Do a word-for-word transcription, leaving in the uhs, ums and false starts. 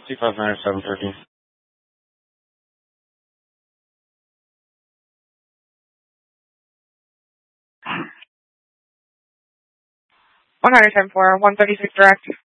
two five nine seven thirteen. one hundred ten four, one thirty-six direct.